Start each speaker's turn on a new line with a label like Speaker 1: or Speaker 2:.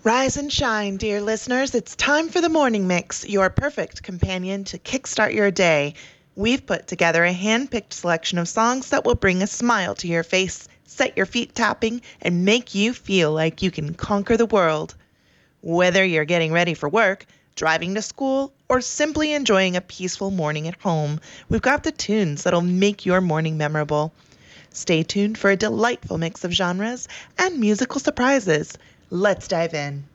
Speaker 1: Rise and shine, dear listeners. It's time for the Morning Mix, your perfect companion to kickstart your day. We've put together a hand-picked selection of songs that will bring a smile to your face, set your feet tapping, and make you feel like you can conquer the world. Whether you're getting ready for work, driving to school, or simply enjoying a peaceful morning at home, we've got the tunes that'll make your morning memorable. Stay tuned for a delightful mix of genres and musical surprises. Let's dive in.